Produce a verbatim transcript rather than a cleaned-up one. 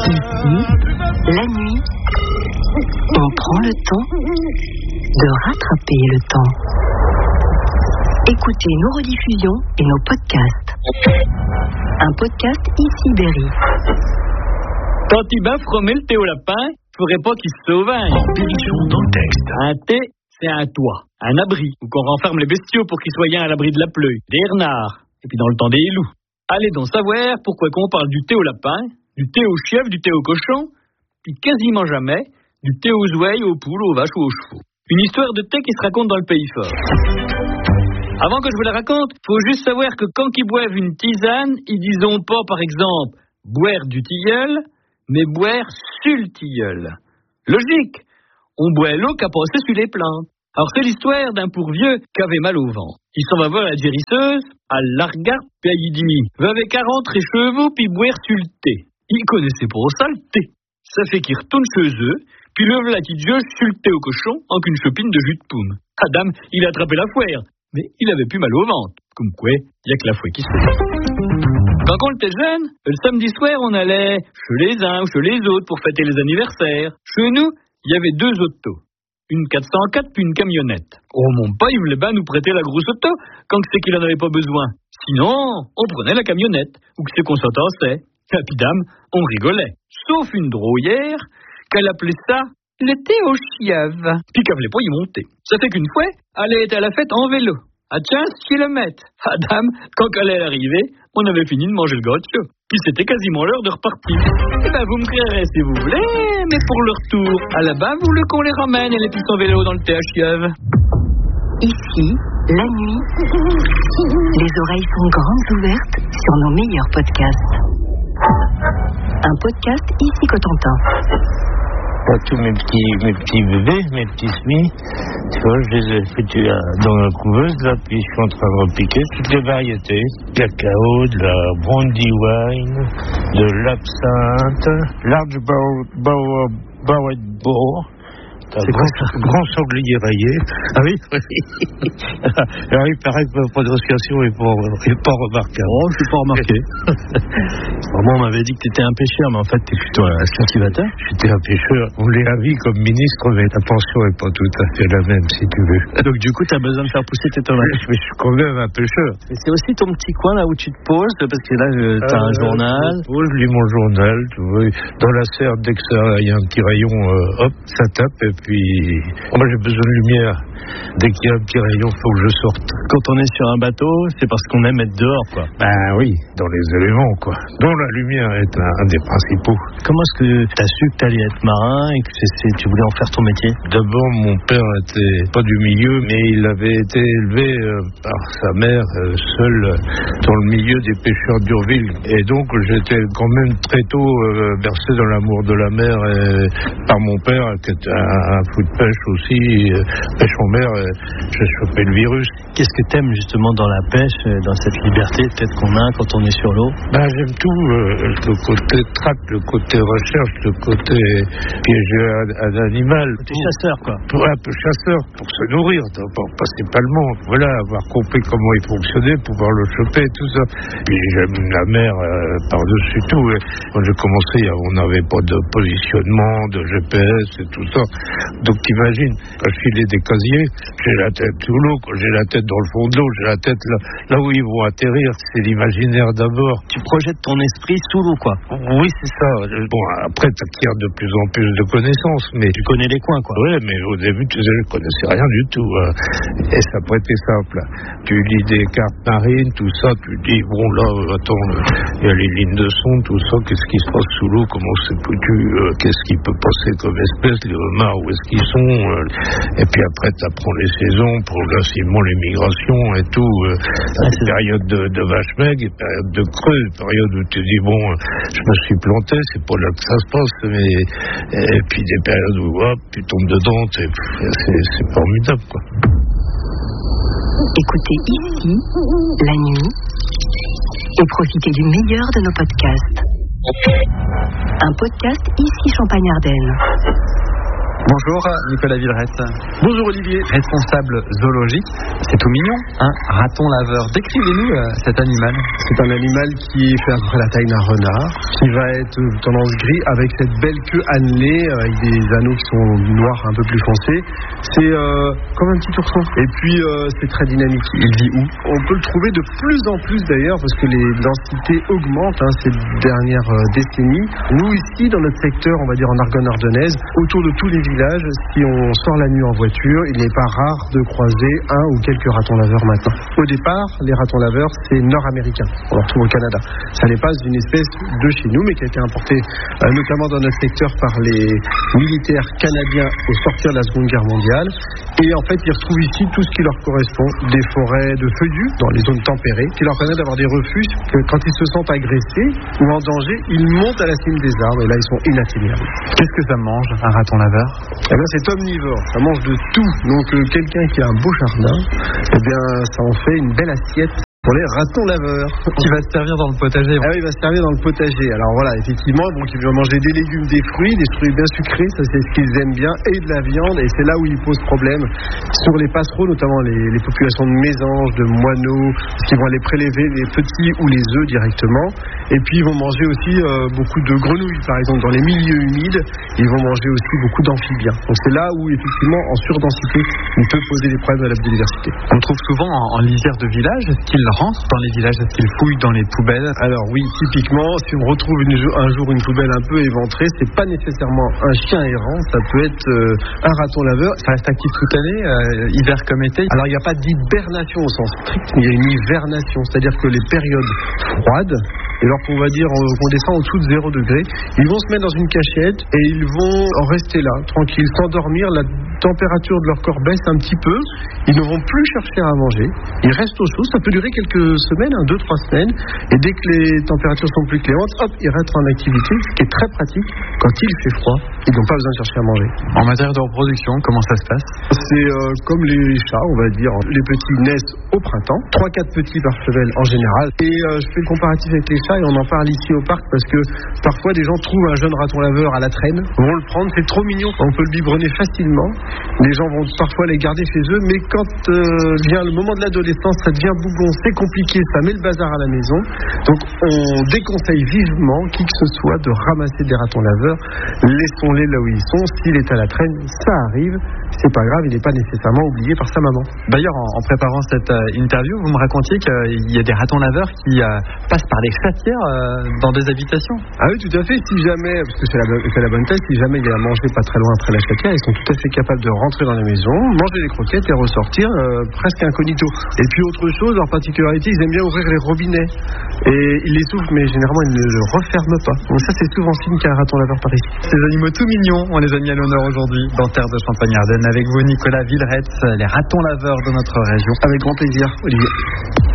Ici, la nuit, on prend le temps de rattraper le temps. Écoutez nos rediffusions et nos podcasts. Un podcast Ici Berry. Quand il baffe Rommel le thé au lapin, faudrait pas qu'il se sauvagne. Berrichon dans le texte. Un thé, c'est un toit, un abri, où qu'on renferme les bestiaux pour qu'ils soient à l'abri de la pluie, des renards, et puis dans le temps des loups. Allez donc savoir pourquoi qu'on parle du thé au lapin, du thé aux chèvres, du thé aux cochons, puis quasiment jamais du thé aux ouailles, aux poules, aux vaches ou aux chevaux. Une histoire de thé qui se raconte dans le pays fort. Avant que je vous la raconte, faut juste savoir que quand ils boivent une tisane, ils disons pas, par exemple, boire du tilleul, mais boire sur le tilleul. Logique, on boit l'eau qui a passé sur les plantes. Alors c'est l'histoire d'un pourvieux qui avait mal au ventre. Il s'en va voir la guérisseuse, elle la regarde, puis elle lui dit « Va avec quarante chez vous, puis boire sur le thé. » Il connaissait pas ça, le thé. Ça fait qu'il retourne chez eux, puis le voilà qui dieuse sur le thé au cochon, en qu'une chopine de jus de pomme. Adam, il a attrapé la foire, mais il avait plus mal au ventre. Comme quoi, il n'y a que la fouet qui se fait. Quand on était jeune, le samedi soir, on allait chez les uns ou chez les autres pour fêter les anniversaires. Chez nous, il y avait deux autos. Une quatre cent quatre puis une camionnette. Oh mon père, il voulait bien nous prêter la grosse auto quand c'est qu'il en avait pas besoin. Sinon, on prenait la camionnette, ou que c'est qu'on s'entassait. Et puis dame, on rigolait. Sauf une drôlière, qu'elle appelait ça le thé aux chèvres. Puis qu'elle voulait pas y monter. Ça fait qu'une fois, elle était à la fête en vélo, à quinze kilomètres. Ah dame, quand elle est arrivée, on avait fini de manger le gâteau. Puis c'était quasiment l'heure de repartir. Eh ben vous me créerez si vous voulez, mais pour le retour, à la bas, vous voulez qu'on les ramène et les petits en vélo dans le thé à chèvres. Ici, la nuit, les oreilles sont grandes ouvertes sur nos meilleurs podcasts. Un podcast Ici Cotentin. Tous mes petits, mes petits bébés, mes petits semis, tu vois, je les ai foutus dans la couveuse, là, puis je suis en train de repiquer toutes les variétés. Cacao, de la brandy wine, de l'absinthe, large barrel barrel boar. C'est grand, grand sanglier rayé. Ah oui. Alors il paraît que ma prononciation est pas, est pas remarquable. Oh, je suis pas remarqué. Vraiment, on m'avait dit que tu étais un pêcheur, mais en fait, tu es plutôt un cultivateur. J'étais un pêcheur. On l'est à vie comme ministre, mais la pension n'est pas tout à fait la même, si tu veux. Donc du coup, tu as besoin de faire pousser tes tomates. Mais je suis quand même un pêcheur. Et c'est aussi ton petit coin là où tu te poses, parce que là, tu as euh, un journal. Oui, je lis mon journal. Tu vois. Dans la serre, dès que ça, il y a un petit rayon, euh, hop, ça tape, et puis moi j'ai besoin de lumière. Dès qu'il y a un petit rayon, il faut que je sorte. Quand on est sur un bateau, c'est parce qu'on aime être dehors, quoi. Ben oui, dans les éléments, quoi. Dont la lumière est un, un des principaux. Comment est-ce que tu as su que tu allais être marin et que c'est, c'est, tu voulais en faire ton métier? D'abord, mon père était pas du milieu, mais il avait été élevé euh, par sa mère, euh, seul euh, dans le milieu des pêcheurs d'Urville. Et donc, j'étais quand même très tôt euh, bercé dans l'amour de la mer et, par mon père, qui était un, un fou de pêche aussi, euh, pêche en mer, euh, j'ai chopé le virus. Qu'est-ce que t'aimes justement dans la pêche, dans cette liberté peut-être qu'on a quand on est sur l'eau? Ben, j'aime tout, euh, le côté traque, le côté recherche, le côté piéger un, un animal. Le côté chasseur, quoi. Pour, un peu chasseur, pour se nourrir, d'abord, principalement. Voilà, avoir compris comment il fonctionnait, pouvoir le choper, tout ça. Puis j'aime la mer euh, par-dessus tout. Et quand j'ai commencé, on n'avait pas de positionnement, de G P S et tout ça. Donc t'imagines, quand je filais des casiers, j'ai la tête sous l'eau, quand j'ai la tête dans le fond de l'eau, j'ai la tête là, là où ils vont atterrir, c'est l'imaginaire d'abord. Tu projettes ton esprit sous l'eau, quoi. Oui, c'est ça. Bon, après, tu acquiers de plus en plus de connaissances, mais... Tu connais les coins, quoi. Oui, mais au début, tu sais, je connaissais rien du tout. Euh, et ça n'a pas été simple. Tu lis des cartes marines, tout ça, tu dis, bon, là, attends, il y a les lignes de son, tout ça, qu'est-ce qui se passe sous l'eau, comment c'est foutu, euh, qu'est-ce qui peut passer comme espèce, les homards, où est-ce qu'ils sont, euh, et puis après, tu apprends les saisons, progressivement les migrations et tout, euh, ah, des périodes de, de vache maigre, des périodes de creux, des périodes où tu dis, bon, euh, je me suis planté, c'est pas là que ça se passe, mais, et puis des périodes où, hop, tu tombes dedans, c'est, c'est, c'est formidable, quoi. Écoutez Ici, la nuit, et profitez du meilleur de nos podcasts. Un podcast Ici Champagne-Ardenne. Bonjour Nicolas Villerette. Bonjour Olivier. Responsable zoologique, c'est tout mignon, un raton laveur. Décrivez-nous euh, cet animal. C'est un animal qui fait à peu près la taille d'un renard, qui va être tendance gris avec cette belle queue annelée, avec des anneaux qui sont noirs un peu plus foncés. C'est euh, comme un petit ourson. Et puis euh, c'est très dynamique. Il vit où? On peut le trouver de plus en plus d'ailleurs parce que les densités augmentent hein, ces dernières euh, décennies. Nous ici dans notre secteur, on va dire en Argonne-Ardennaise, autour de tous les villages, si on sort la nuit en voiture, il n'est pas rare de croiser un ou quelques ratons laveurs maintenant. Au départ, les ratons laveurs, c'est nord-américain. On les retrouve au Canada. Ça n'est pas une espèce de chez nous, mais qui a été importée euh, notamment dans notre secteur par les militaires canadiens au sortir de la Seconde Guerre mondiale. Et en fait, ils retrouvent ici tout ce qui leur correspond, des forêts de feuillus dans les zones tempérées, qui leur permettent d'avoir des refuges que quand ils se sentent agressés ou en danger, ils montent à la cime des arbres et là, ils sont inatteignables. Qu'est-ce que ça mange, un raton laveur? Eh bien, c'est omnivore, ça mange de tout. Donc, euh, quelqu'un qui a un beau jardin, eh bien, ça en fait une belle assiette pour les ratons laveurs. Qui va se servir dans le potager. Ah oui, il va se servir dans le potager. Alors voilà, effectivement, donc il va manger des légumes, des fruits, des fruits bien sucrés, ça c'est ce qu'ils aiment bien, et de la viande, et c'est là où ils posent problème. Sur les passereaux, notamment les, les populations de mésanges, de moineaux, qui vont aller prélever les petits ou les œufs directement. Et puis ils vont manger aussi euh, beaucoup de grenouilles, par exemple, dans les milieux humides. Ils vont manger aussi beaucoup d'amphibiens. Donc c'est là où, effectivement, en surdensité, il peut poser des problèmes à la biodiversité. On le trouve souvent en, en lisière de village. Est-ce qu'il rentre dans les villages? Est-ce qu'il fouille dans les poubelles? Alors oui, typiquement, si on retrouve une, un jour une poubelle un peu éventrée, c'est pas nécessairement un chien errant, ça peut être euh, un raton laveur. Ça reste actif toute l'année, euh, hiver comme été? Alors il n'y a pas d'hibernation au sens strict, mais il y a une hivernation, c'est-à-dire que les périodes froides, et lorsqu'on va dire qu'on descend en dessous de zéro degré, ils vont se mettre dans une cachette et ils vont en rester là, tranquilles, s'endormir. La température de leur corps baisse un petit peu, ils ne vont plus chercher à manger, ils restent au chaud, ça peut durer quelques semaines, hein, deux, trois semaines, et dès que les températures sont plus clémentes, hop, ils rentrent en activité, ce qui est très pratique. Quand il fait froid, ils n'ont pas besoin de chercher à manger. En matière de reproduction, comment ça se passe? C'est euh, comme les chats, on va dire, les petits naissent au printemps, trois quatre petits par femelle en général, et euh, je fais le comparatif avec les chats, et on en parle ici au parc, parce que parfois des gens trouvent un jeune raton laveur à la traîne, vont le prendre, c'est trop mignon, on peut le biberonner facilement, les gens vont parfois les garder chez eux, mais quand euh, vient le moment de l'adolescence, ça devient bougon, c'est compliqué, ça met le bazar à la maison. Donc on déconseille vivement qui que ce soit de ramasser des ratons laveurs. Laissons-les là où ils sont. S'il est à la traîne, ça arrive. C'est pas grave, il n'est pas nécessairement oublié par sa maman. D'ailleurs, en, en préparant cette euh, interview, vous me racontiez qu'il y a des ratons laveurs qui euh, passent par les chatières euh, dans des habitations. Ah oui, tout à fait. Si jamais, parce que c'est la, c'est la bonne tête, si jamais il y a à manger pas très loin après la chatière, ils sont tout à fait capables de rentrer dans les maisons, manger les croquettes et ressortir euh, presque incognito. Et puis autre chose, leur particularité, ils aiment bien ouvrir les robinets. Et ils les ouvrent, mais généralement ils ne le referment pas. Donc ça, c'est souvent signe qu'il y a un raton laveur par ici. Ces animaux tout mignons, on les a mis à l'honneur aujourd'hui dans Terre de Champagne-Ardenne avec vous, Nicolas Villerette, les ratons laveurs de notre région. Avec grand plaisir, Olivier.